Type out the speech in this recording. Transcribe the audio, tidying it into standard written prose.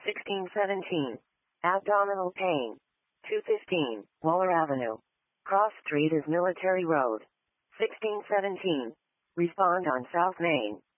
1617. Abdominal pain. 215. Waller Avenue. Cross Street is Military Road. 1617. Respond on South Main.